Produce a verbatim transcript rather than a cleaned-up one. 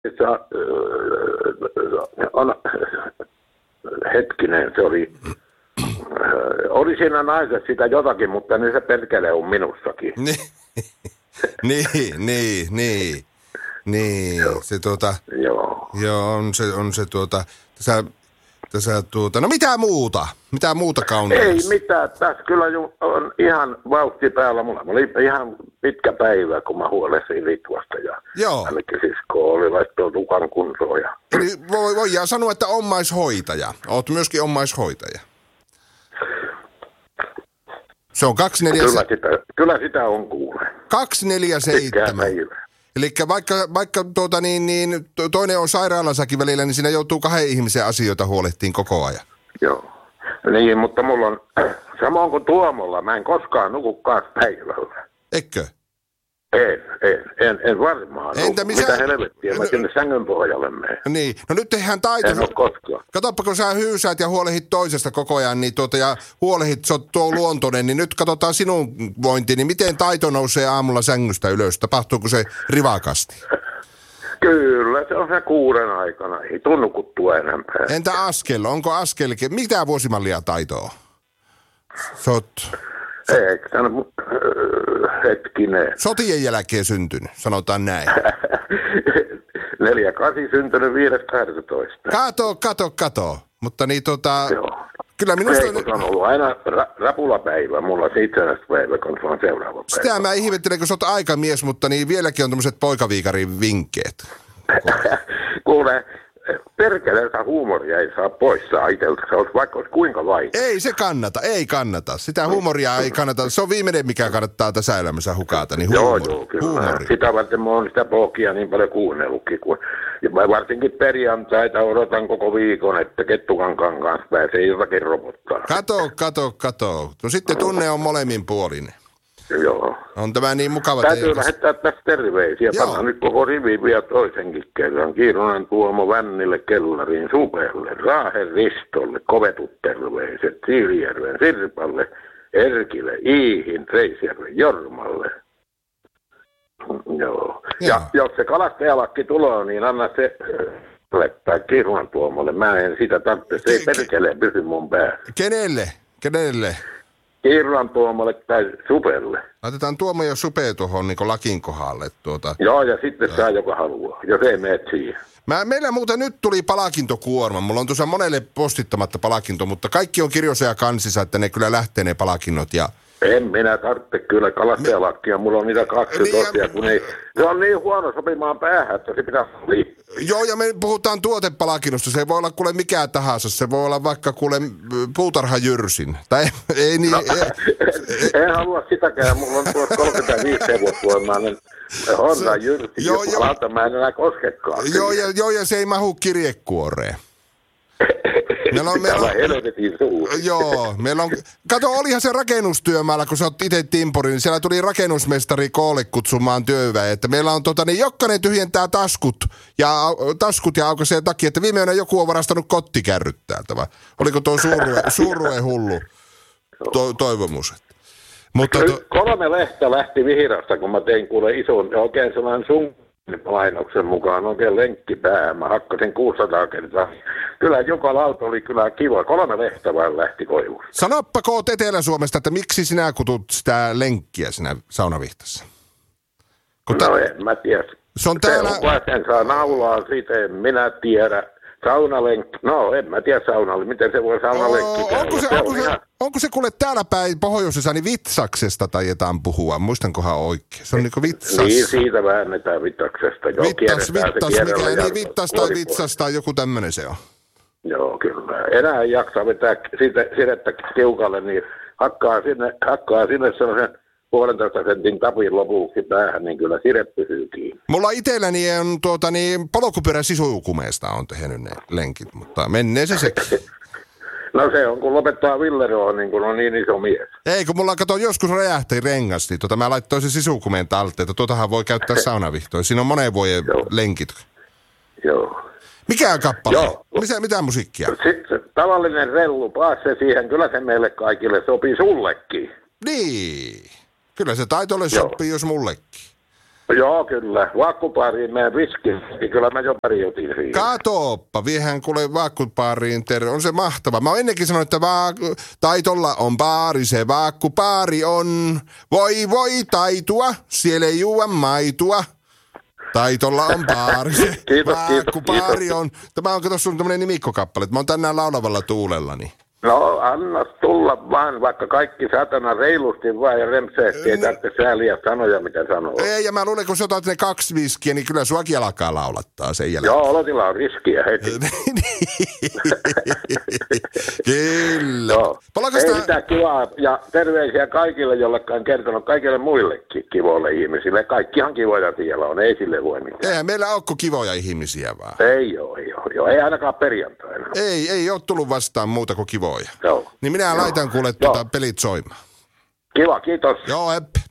on, hetkinen, se oli, oli siinä naisessa sitä jotakin, mutta niin se perkele on minussakin. niin, niin, niin, niin, joo. se tuota, joo, joo, on se, on se tuota, tässä, tässä tuota, no mitä muuta, mitä muuta kauneus? Ei mitään, tässä kyllä on ihan vauhti päällä, mulla oli ihan pitkä päivä, kun mä huolesin Litvasta ja joo. ainakin sisko oli laittanut tukan kuntoon. Ja... Eli voi, voidaan sanoa, että omaishoitaja, oot myöskin omaishoitaja. Se on kaksi neljä Kyllä sitä, kyllä sitä on kuule. kaksi neljä seitsemän. Eli vaikka, vaikka tuota niin, niin, toinen on sairaalassakin välillä, niin siinä joutuu kahden ihmisen asioita huolehtiin koko ajan. Joo. Niin, mutta mulla on samoin kuin Tuomolla. Mä en koskaan nuku kaksi päivällä. Eikö? En, en, en, en varmaan. Entä missä... Mitä helvettiä, mä sinne sängyn pohjalle menen. Niin, no nyt tehdään taito. En ole koskaan. Katoppa, kun sä hyysäät ja huolehit toisesta koko ajan, niin tuota, ja huolehit, sä oot tuo luontoinen, niin nyt katsotaan sinun vointi, niin miten taito nousee aamulla sängystä ylös? Tapahtuuko se rivakasti? Kyllä, se on se kuuden aikana. Ei tunnu kuttua enempää. Entä askel? Onko askel? Mitä vuosimallia taitoa? Sä oot... Eikö sano, hetkinen. Sotien jälkeen syntynyt, sanotaan näin. Neljä kasi syntynyt viides kahdeksantoista. Kato, kato, kato. Mutta niin tota... Joo. Kyllä minusta... Eikö se on ollut aina ra- rapulapäivä, mulla on seitsemästä päivä, kun se on seuraava päivä. Sitä mä ihmettelen, kun sä oot aikamies, mutta niin vieläkin on tämmöiset poikaviikarin vinkkeet. Kuule, perkeleeltä huumoria ei saa pois saa itseltä, se olisi vaikka olisi kuinka vaikea. Ei se kannata, ei kannata. Sitä huumoria ei kannata. Se on viimeinen, mikä kannattaa tässä elämässä hukata, niin huumori. Joo, joo, kyllä. Huumori. Sitä varten mä oon sitä blogia niin paljon kuunnellutkin. Kun, ja mä varsinkin perjantaita odotan koko viikon, että Kettukankaan kanssa pääsee jotakin robottaa. Kato, kato, kato. No sitten tunne on molemmin puolinen. Joo. On tämä niin mukava Täytyy tehdä. lähettää tästä terveisiä. Panna nyt koko rivi vielä toisenkin kerran. Kiirunan Tuomo Vännille, Kellariin, Supelle, Raahen Ristolle, kovetut terveiset, Siilijärven Sirpalle, Erkille, Iihin, Reisjärven Jormalle. Joo. Ja, ja jos se kalastajalakki tulee, niin anna se leppää Kiirunan Tuomolle. Mä en sitä tarvitse. Se ei perkele pysy mun päässä. Kenelle? Kenelle? Kiirunan Tuomolle tai Supelle. Laitetaan Tuomo ja Supe tuohon niin lakin kohdalle. Tuota. Joo, ja sitten ja. saa joka haluaa, jos ei mene siihen. Mä, meillä muuten nyt tuli palkintokuorma. Mulla on tuossa monelle postittamatta palkinto, mutta kaikki on kirjoissa ja kansissa, että ne kyllä lähtee ne palkinnot. Ja... En minä tarvitse kyllä kalastajalakkia, mulla on niitä kaksi niin, tosiaan, kun ei, se on niin huono sopimaan päähän, että se pitää liippua. Joo, ja me puhutaan tuotepalkinnosta, se voi olla kuule mikä tahansa, se voi olla vaikka kuule puutarhajyrsin. Tai ei niin... No, ei, en halua sitäkään, mulla on tuossa kolmekymmentäviisi hevosvoimainen Honda Jyrsi, joo, joku alta mä en enää koskekaan. Joo ja, joo, ja se ei mahu kirjekuoreen. Meillä on, meillä on, helvetin suuri. Joo, meillä on, kato, olihan se rakennustyömaalla, kun sä oot itse timpuri, niin siellä tuli rakennusmestari koolle kutsumaan työväen, että meillä on tota, niin jokainen tyhjentää taskut ja, taskut ja aukaisee takia, että viime yönä joku on varastanut kottikärryt täältä, vai oliko tuo suurue, suurue hullu to, toivomus? Mutta to... Kolme lehtä lähti Vihirasta, kun mä tein kuule ison, oikein sellainen sun lainoksen mukaan oikein lenkkipää. Mä hakkasin kuusisataa kertaa. Kyllä joka lauta oli kyllä kiva. Kolme lehtä vaan lähti koivusta. Sanoppa koot Etelä-Suomesta, että miksi sinä kutut sitä lenkkiä siinä saunavihtassa? Kun no ta... en mä tiedä. Se on täällä... Se on sen saa naulaa, siitä en minä tiedä. Saunalenkki, no en mä tiedä saunalle, miten se voi saunalenkki käydä. Onko se, se, onko, se, ihan... onko se kuule täällä päin pohjoisessa, niin vitsaksesta taietaan puhua, muistankohan oikein? Se on niinku vitsas. Niin, siitä väännetään vitsaksesta. Joo, vittas, vittas, mikä, niin vittas tai vitsas tai joku tämmönen se on. Joo, kyllä. Enää ei jaksa vetää sidettä tiukalle, niin hakkaa sinne, hakkaa sinne sellaisen puolentoista sentin tapin lopuksi päähän, niin kyllä side pysyy kiinni. Mulla itselläni on tuota niin, polkupyörän sisukumeesta on tehnyt ne lenkit, mutta menee se sekin. No se on, kun lopettaa Villeroa, niin kun on niin iso mies. Ei, kun mulla kato joskus räjähti rengas, niin tota, mä laittoin sen sisukumeen talteen, että tuotahan voi käyttää saunavihtoon. Siinä on monen vuoden lenkit. Joo. Mikä kappale? Joo. Mitä, mitä musiikkia? Sitten tavallinen rellu, paas se siihen, kyllä se meille kaikille sopii sullekin. Niin. Kyllä se taitolle sopii, jos mullekin. Joo, kyllä. Vaakkupaariin meidän viski. Kyllä mä jo pärjätin siinä. Katooppa, viehän kuule vaakkupaariin terve. On se mahtava. Mä oon ennenkin sanonut, että vaak- taitolla on baari, se vaakkupaari on. Voi voi taitua, siellä ei juua maitua. Taitolla on baari, se kiitos, vaakkupaari kiitos, on. Tämä on, kato sun tämmönen nimikkokappale. Mä oon tänään laulavalla tuulellani. No, anna tulla vaan, vaikka kaikki satana reilusti vaan ja remseesti, ei tarvitse sääliä sanoja, mitä sanoo. Ei, ja mä luulen, kun sä otat ne kaksi viskiä, niin kyllä suakin alkaa laulattaa sen jälkeen. Joo, Olotilla on riskiä heti. Kyllä. Joo. Palakasta... Ei mitään kivaa, ja terveisiä kaikille, jollekka on kertonut kaikille muillekin kivoille ihmisille. Kaikkihan kivoja siellä on, ei sille voi mitään. Eihän meillä ole kivoja ihmisiä vaan. Ei oo, ei oo, joo. Ei ainakaan perjantaina. Ei, ei ole tullut vastaan muuta kuin kivoja. Joo. Niin minä Joo. laitan kuule tuota pelit soimaan. Kiva, kiitos. Joo, hepp.